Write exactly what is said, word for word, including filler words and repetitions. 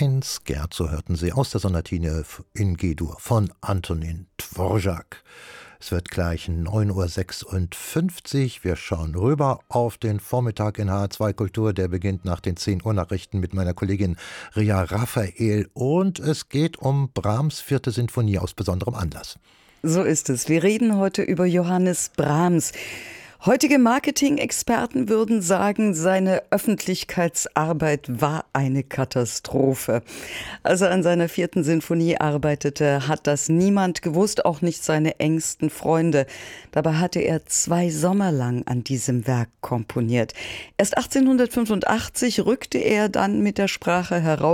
eins, Scherzo hörten Sie aus der Sonatine in G-Dur von Antonin Dvorak. Es wird gleich neun Uhr sechsundfünfzig. Wir schauen rüber auf den Vormittag in H R zwei Kultur. Der beginnt nach den zehn Uhr Nachrichten mit meiner Kollegin Ria Raphael. Und es geht um Brahms' vierte Sinfonie aus besonderem Anlass. So ist es. Wir reden heute über Johannes Brahms. Heutige Marketing-Experten würden sagen, seine Öffentlichkeitsarbeit war eine Katastrophe. Als er an seiner vierten Sinfonie arbeitete, hat das niemand gewusst, auch nicht seine engsten Freunde. Dabei hatte er zwei Sommer lang an diesem Werk komponiert. Erst achtzehnhundertfünfundachtzig rückte er dann mit der Sprache heraus.